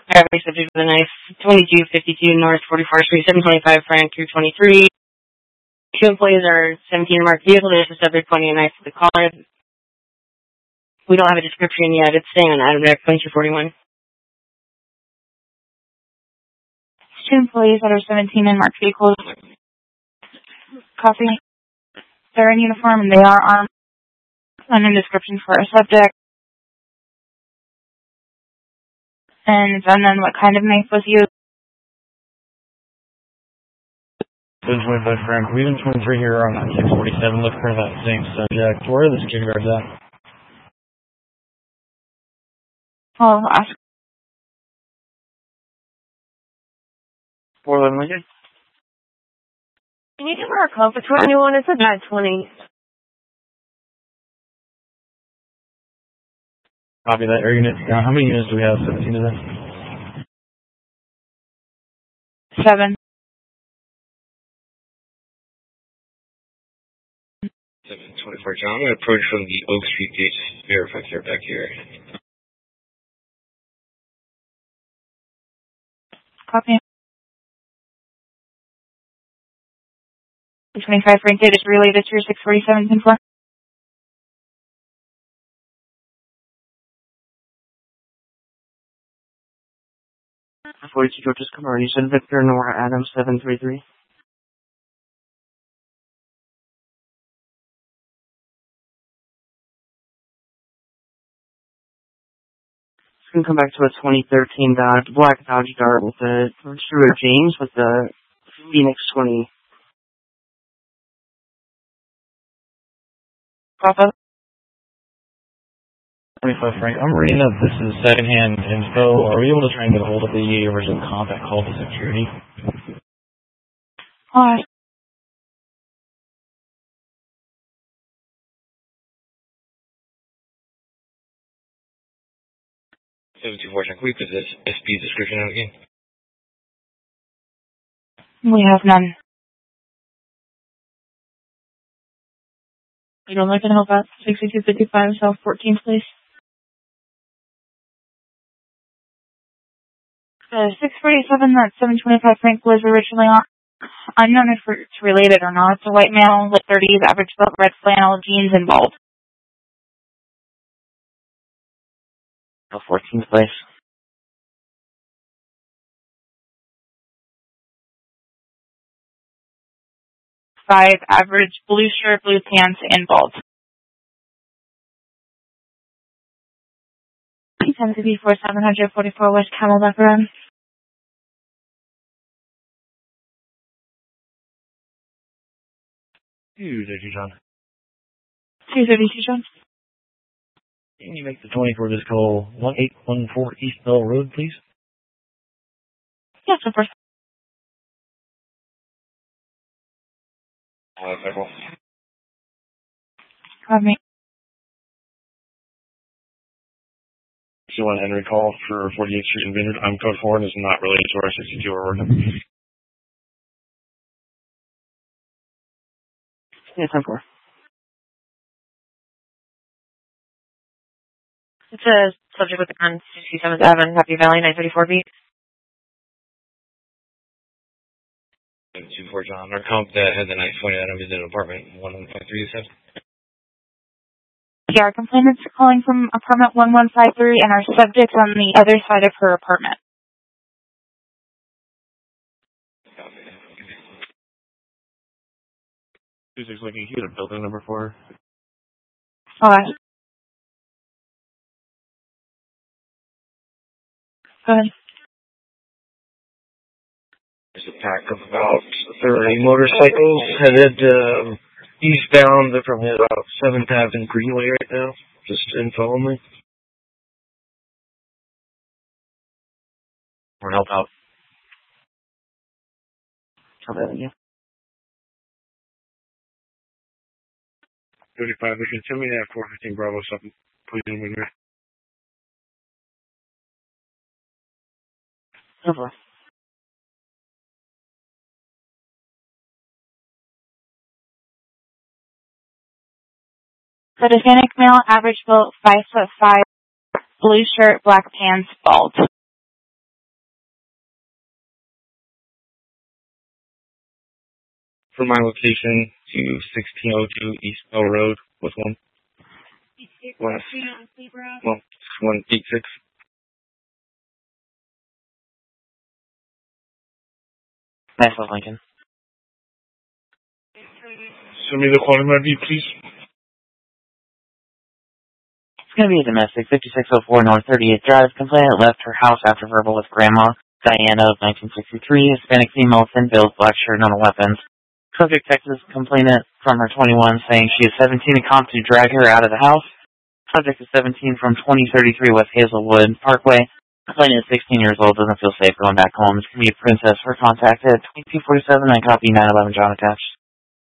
Every subject with a knife. 2252 North 44th Street, 725 Frank 223. Two employees are 17 marked vehicle. There's a subject pointing a knife at the collar. We don't have a description yet. It's saying on item deck 2241. Two employees that are 17 in marked vehicles. Copy. They're in uniform and they are armed. And a description for a subject. And then what kind of knife was used? 725 Frank, we have 23 here on 647. Look for that same subject. Where are the security guards at? I'll ask. 411 Lincoln. Can you give her a call for 21? It's at 20. Copy that. Air units down. How many units do we have? 17 of them? 7. 724 John. I'm going to approach from the Oak Street gate. Verify if they're back here. Copy. 25 Frank data is related to your 647 10-4. .42 Georges Camaro. You said Victor Nora Adams 733. It's going to come back to a 2013 black Dodge Dart with the Truett James with the Phoenix 20. Papa. 25 Frank, I'm reading that this is secondhand info. Are we able to try and get a hold of the original contact call to security? I'll ask. 724 John. Can we put this SP description out again? We have none. You don't like to help out? 6255 South 14th, please. 647 that 725 Frank was originally on. Unknown if it's related or not. It's a white male, late 30s, average built, red flannel, jeans, and bald. 14th, please. 5, average, blue shirt, blue pants, and bald. 1054 744 West Camelback Road. 232 John. 232 John. Can you make the 20 for this call 1814 East Bell Road, please? Yes, of course. Me. 21 Henry call for 48th Street and Vineyard. I'm code 4 and is not related to our 62 or working. Yeah, 10-4. It's a subject with the gun, 67th Avenue, Happy Valley, 934B. 724 John. Our comp that had the knife pointed at him is in apartment 1153. Yeah, our complainant's calling from apartment 1153 and our subject's on the other side of her apartment. Who's looking here? Building number 4. I'll ask. Go ahead. There's a pack of about 30 motorcycles headed eastbound. They're from about 7th Avenue Greenway right now. Just info only. Or help out. How about you? 35, we can send me that 415 Bravo something. Please in with me. Over. The Hispanic male, average built, 5'5", blue shirt, black pants, bald. from my location to 1602 East Bell Road with 186. That's Lincoln. Send me the quantum ID, please. It's going to be a domestic, 5604 North 38th Drive. Complainant left her house after verbal with Grandma Diana of 1963, Hispanic female, thin build, black shirt, no weapons. Subject texts complainant from her 21 saying she is 17 and comp to drag her out of the house. Subject is 17 from 2033 West Hazelwood Parkway. Complainant is 16 years old, doesn't feel safe going back home. This can be a princess. For contact at 2247. I copy 911 John attached.